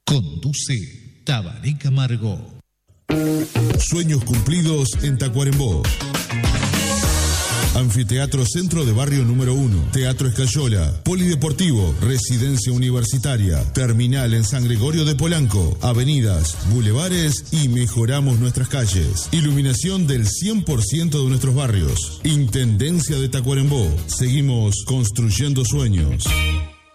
Conduce Tabaré Camargo. Sueños cumplidos en Tacuarembó. Anfiteatro Centro de Barrio número 1, Teatro Escayola, Polideportivo, Residencia Universitaria, Terminal en San Gregorio de Polanco, avenidas, bulevares y mejoramos nuestras calles. Iluminación del 100% de nuestros barrios. Intendencia de Tacuarembó. Seguimos construyendo sueños.